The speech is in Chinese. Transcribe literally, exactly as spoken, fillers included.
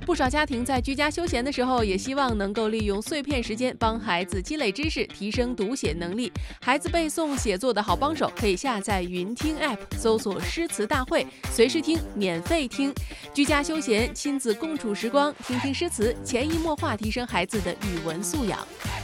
不少家庭在居家休闲的时候，也希望能够利用碎片时间帮孩子积累知识，提升读写能力。孩子背诵写作的好帮手，可以下载云听 App， 搜索诗词大会，随时听，免费听。居家休闲，亲子共处时光，听听诗词，潜移默化提升孩子的语文素养。